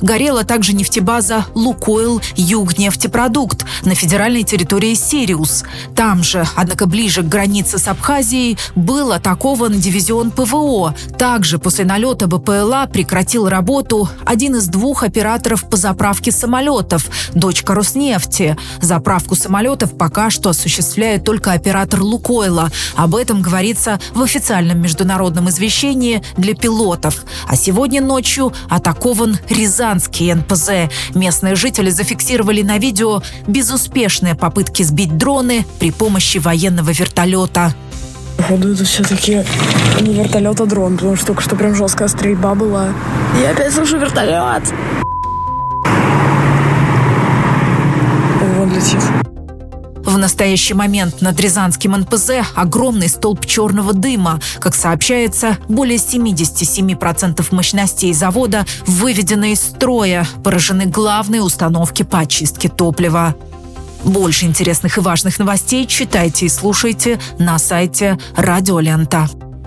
Горела также нефтебаза «Лукойл Югнефтепродукт» на федеральной территории Сириус. Там же, однако ближе к границе с Абхазией, был атакован дивизион ПВО. Также после налета БПЛА прекратил работу один из двух операторов по заправке самолетов – дочка Роснефти. Заправку самолетов пока что осуществляет только оператор «Лукойла». Об этом говорится в официальном международном извещении для пилотов. А сегодня ночью атакован Рязанский НПЗ. Местные жители зафиксировали на видео безуспешные попытки сбить дроны при помощи военного вертолета. Походу, это все-таки не вертолет, а дрон, потому что только что прям жесткая стрельба была. Я опять слышу вертолет. Вон летит. В настоящий момент над Рязанским НПЗ огромный столб черного дыма. Как сообщается, более 77% мощностей завода выведены из строя. Поражены главные установки по очистке топлива. Больше интересных и важных новостей читайте и слушайте на сайте Радио Лента.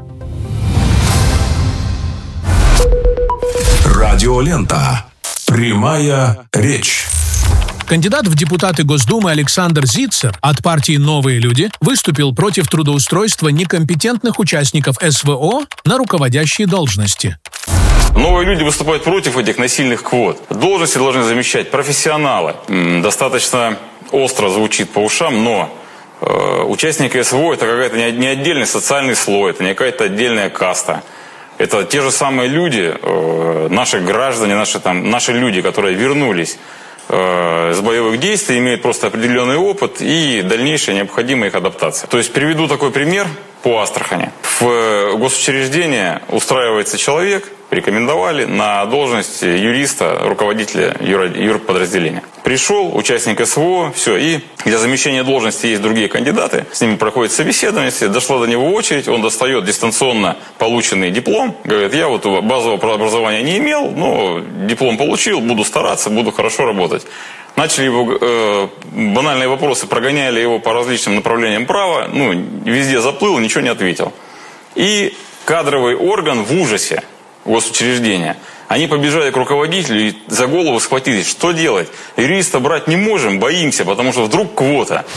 Радио Лента. Прямая речь. Кандидат в депутаты Госдумы Александр Зицер от партии «Новые люди» выступил против трудоустройства некомпетентных участников СВО на руководящие должности. Новые люди выступают против этих насильных квот. Должности должны замещать профессионалы. Достаточно остро звучит по ушам, но участники СВО – это какая-то не отдельный социальный слой, это не какая-то отдельная каста. Это те же самые люди, наши граждане, наши люди, которые вернулись с боевых действий, имеют просто определенный опыт и дальнейшая необходимая их адаптация. То есть приведу такой пример по Астрахани. В госучреждение устраивается человек, рекомендовали на должность юриста, руководителя юрподразделения. Пришел участник СВО, все, и для замещения должности есть другие кандидаты, с ними проходит собеседование, дошла до него очередь, он достает дистанционно полученный диплом, говорит, я вот базового образования не имел, но диплом получил, буду стараться, буду хорошо работать. Начали его банальные вопросы, прогоняли его по различным направлениям права, везде заплыл, ничего не ответил. И кадровый орган в ужасе, госучреждения, они побежали к руководителю и за голову схватились. Что делать? Юриста брать не можем, боимся, потому что вдруг квота.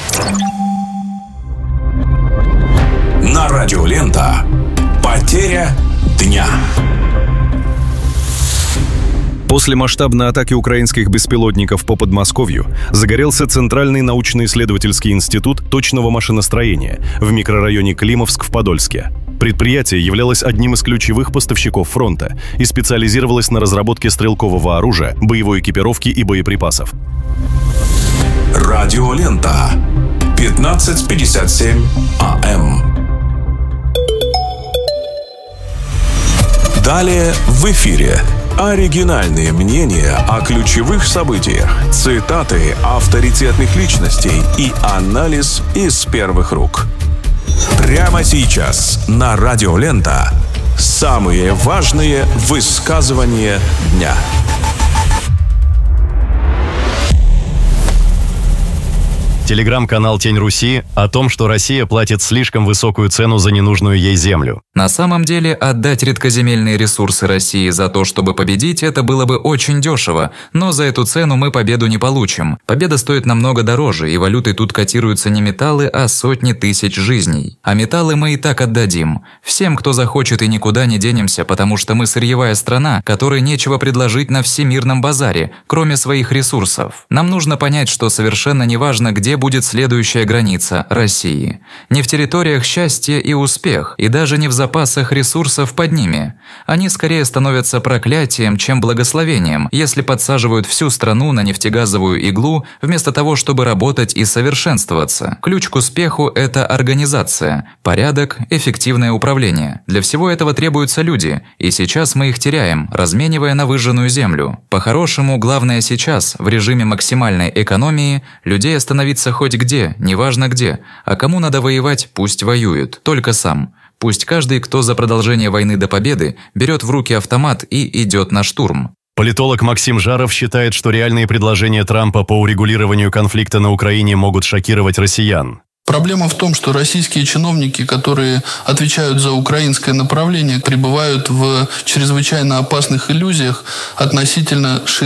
На Радио Лента. Потеря дня. После масштабной атаки украинских беспилотников по Подмосковью загорелся Центральный научно-исследовательский институт точного машиностроения в микрорайоне Климовск в Подольске. Предприятие являлось одним из ключевых поставщиков фронта и специализировалось на разработке стрелкового оружия, боевой экипировки и боеприпасов. Радио Лента. 15:57 АМ. Далее в эфире. Оригинальные мнения о ключевых событиях, цитаты авторитетных личностей и анализ из первых рук. Прямо сейчас на Радио Лента самые важные высказывания дня. Телеграм-канал «Тень Руси» о том, что Россия платит слишком высокую цену за ненужную ей землю. На самом деле, отдать редкоземельные ресурсы России за то, чтобы победить, это было бы очень дешево, но за эту цену мы победу не получим. Победа стоит намного дороже, и валютой тут котируются не металлы, а сотни тысяч жизней. А металлы мы и так отдадим. Всем, кто захочет, и никуда не денемся, потому что мы сырьевая страна, которой нечего предложить на всемирном базаре, кроме своих ресурсов. Нам нужно понять, что совершенно неважно, где будет следующая граница России. Не в территориях счастья и успех, и даже не в запасах ресурсов под ними. Они скорее становятся проклятием, чем благословением, если подсаживают всю страну на нефтегазовую иглу, вместо того, чтобы работать и совершенствоваться. Ключ к успеху – это организация, порядок, эффективное управление. Для всего этого требуются люди, и сейчас мы их теряем, разменивая на выжженную землю. По-хорошему, главное сейчас, в режиме максимальной экономии, людей остановиться хоть где, неважно где, а кому надо воевать, пусть воюет, только сам. Пусть каждый, кто за продолжение войны до победы, берет в руки автомат и идет на штурм. Политолог Максим Жаров считает, что реальные предложения Трампа по урегулированию конфликта на Украине могут шокировать россиян. Проблема в том, что российские чиновники, которые отвечают за украинское направление, пребывают в чрезвычайно опасных иллюзиях относительно